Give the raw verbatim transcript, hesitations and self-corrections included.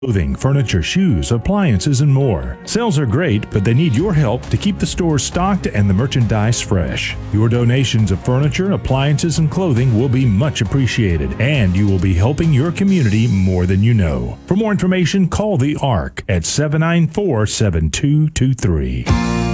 Clothing, furniture, shoes, appliances, and more. Sales are great, but they need your help to keep the stores stocked and the merchandise fresh. Your donations of furniture, appliances, and clothing will be much appreciated, and you will be helping your community more than you know. For more information, call the Ark at seven nine four, seven two two three.